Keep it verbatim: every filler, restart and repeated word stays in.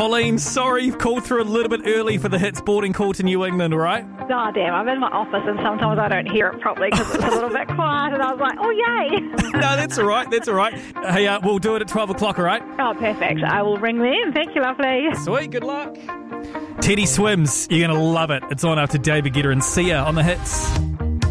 Colleen, sorry you've called through a little bit early for the Hits boarding call to New England, all right? Oh, damn, I'm in my office and sometimes I don't hear it properly because it's a little bit quiet and I was like, oh, yay. No, that's all right, that's all right. Hey, uh, we'll do it at twelve o'clock, all right? Oh, perfect. I will ring them. Thank you, lovely. Sweet, good luck. Teddy Swims, you're going to love it. It's on after David Guetta and Sia on the Hits.